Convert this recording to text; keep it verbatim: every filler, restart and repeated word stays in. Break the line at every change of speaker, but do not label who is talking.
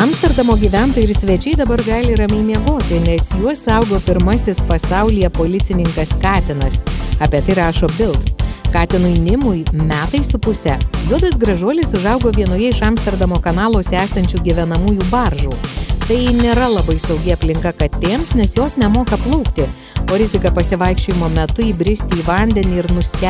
Amsterdamo gyventojai ir svečiai dabar gali ramiai miegoti, nes juos saugo pirmasis pasaulyje policininkas katinas. Apie tai rašo Bild. Katinui Nimui metai su pusę. Juodas gražuolis užaugo vienoje iš Amsterdamo kanaluose esančių gyvenamųjų baržų. Tai nėra labai saugi aplinka katėms, nes jos nemoka plaukti, o rizika pasivaikščiojimo metu įbristi į vandenį ir nuskelti